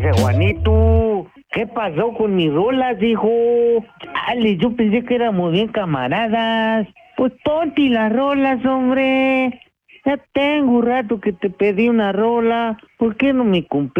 pasa, Juanito? ¿Qué pasó con mis rolas, hijo? Chale, yo pensé que éramos bien camaradas. Pues ponte las rolas, hombre. Ya tengo un rato que te pedí una rola. ¿Por qué no me cumple?